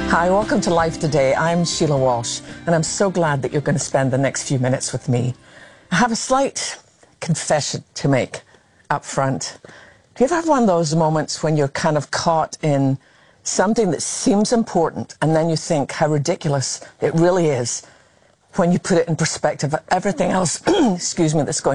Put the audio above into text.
Hi, welcome to Life Today. I'm Sheila Walsh, and I'm so glad that you're going to spend the next few minutes with me. I have a slight confession to make up front. Do you ever have one of those moments when you're kind of caught in something that seems important, and then you think how ridiculous it really is when you put it in perspective of everything else, excuse me, that's going